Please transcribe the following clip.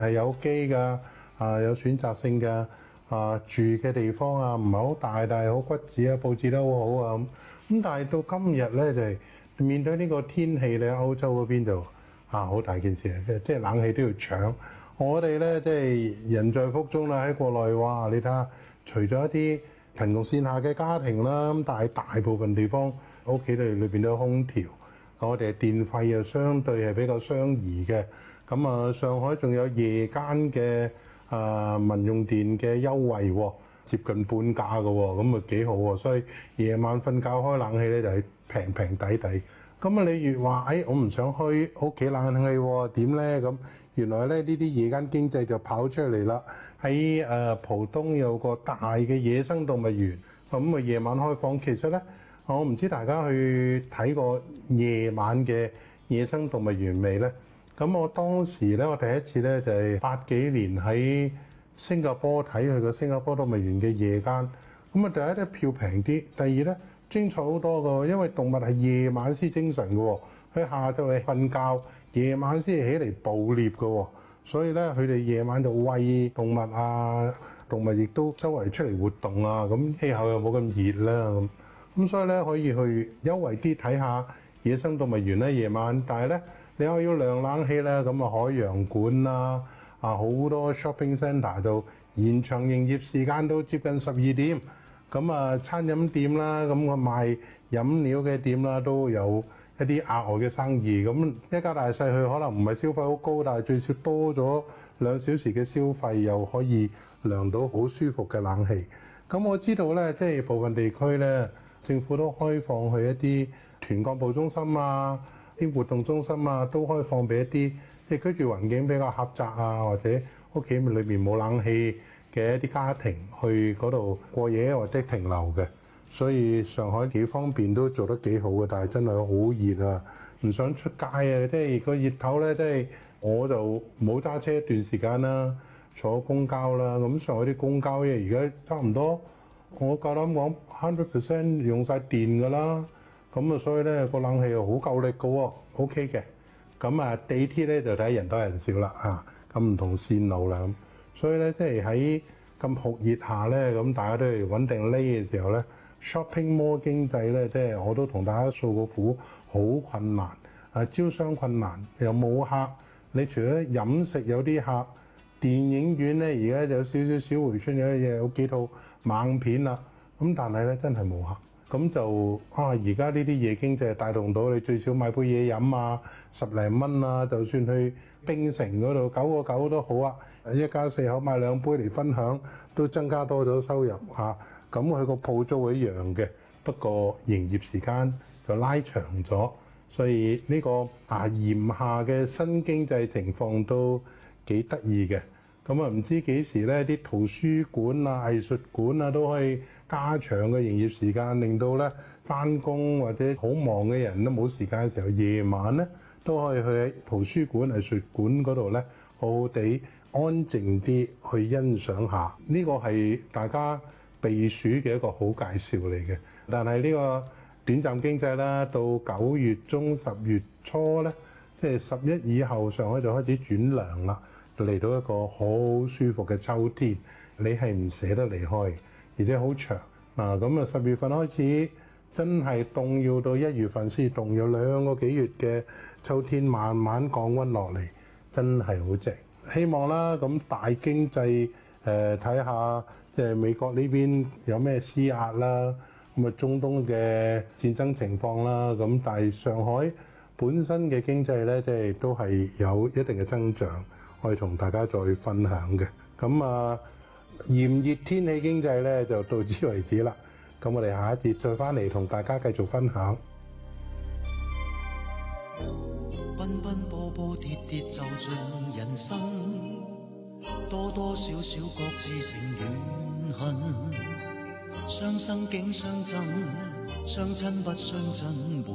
係有機㗎，有選擇性㗎，住嘅地方啊唔係好大，但係好骨子啊，佈置得好好啊咁。但係到今日咧就係面對呢個天氣咧，歐洲嗰邊就好大件事啊，即係冷氣都要搶。我哋咧即係人在福中啦，喺國內哇，你睇下，除咗一啲貧窮線下嘅家庭啦，咁但係大部分地方屋企裏邊都有空調，我哋電費又相對係比較相宜嘅。咁上海仲有夜間嘅民用電嘅優惠喎，接近半價嘅喎，咁幾好喎。所以夜晚瞓覺開冷氣咧就係平平抵抵。咁你越話我唔想開屋企冷氣喎，點咧？咁原來咧呢啲夜間經濟就跑出嚟啦。喺浦東有個大嘅野生動物園，咁夜晚開放。其實咧，我唔知大家去睇過夜晚嘅野生動物園未咧？咁我當時咧，我第一次咧就係80幾年喺新加坡睇佢個新加坡動物園嘅夜間。咁第一咧票平啲，第二咧精彩好多㗎，因為動物係夜晚先精神㗎喎，佢下晝係瞓覺，夜晚先起嚟捕獵㗎喎，所以咧佢哋夜晚就餵動物啊，動物亦都周圍出嚟活動啊，咁氣候又冇咁熱啦咁所以咧可以去優惠啲睇下野生動物園咧夜晚，但係咧。你可以要涼冷氣啦，咁海洋館啦，好多 shopping centre 就延長營業時間到接近12點，咁餐飲店啦，咁我賣飲料嘅店啦，都有一啲額外嘅生意。咁一家大細去可能唔係消費好高，但係最少多咗2小時嘅消費，又可以涼到好舒服嘅冷氣。咁我知道咧，即係部分地區咧，政府都開放去一啲團幹部中心啊。啲活動中心啊，都開放俾一啲即係居住環境比較狹窄啊，或者屋企裏邊冇冷氣嘅一啲家庭去嗰度過夜或者停留嘅。所以上海幾方面都做得幾好嘅，但係真係好熱啊，唔想出街啊！即係個熱頭咧，即係我就冇揸車一段時間啦，坐公交啦。咁上海啲公交而家差唔多，我夠膽講100% 用晒電㗎啦。咁所以咧個冷氣又好夠力嘅喎 ，OK 嘅。咁地鐵咧就睇人多人少啦，咁唔同線路啦咁。所以咧即係喺咁酷熱下咧，咁大家都係穩定匿嘅時候咧 ，shopping mall 經濟咧，即係我都同大家訴個苦，好困難，招商困難，又冇客。你除咗飲食有啲客，電影院咧而家有少少小回春，有幾套猛片啦。咁但係咧真係冇客。咁就而家呢啲夜經濟帶動到你最少買杯嘢飲啊，10零蚊啊，就算去冰城嗰度9個9都好啊，一家4口買2杯嚟分享，都增加多咗收入啊。咁佢個鋪租一樣嘅，不過營業時間就拉長咗，所以呢個炎夏嘅新經濟情況都幾得意嘅。咁唔知幾時咧啲圖書館啊、藝術館啊都可以加長嘅營業時間，令到咧返工或者好忙嘅人都冇時間嘅時候，夜晚咧都可以去喺圖書館、藝術館嗰度咧，好好地安靜啲去欣賞下。呢個係大家避暑嘅一個好介紹嚟嘅。但係呢個短暫經濟啦，到9月中、10月初咧，即係11以後，上海就開始轉涼啦，嚟到一個好舒服嘅秋天，你係唔捨得離開。而且好長咁10月份開始真係凍，要到1月份先凍，有2個幾月嘅秋天慢慢降溫落嚟，真係好正。希望啦，咁大經濟睇下即係美國呢邊有咩施壓啦，咁中東嘅戰爭情況啦，咁但係上海本身嘅經濟咧，即係都係有一定嘅增長，可以同大家再分享嘅。咁炎熱天氣經濟咧就到此為止啦。咁我哋下一節再翻嚟同大家繼續分享。 奔奔波波跌跌就像人生，多多少少各自成怨恨，相生竟相憎，相親不相憎。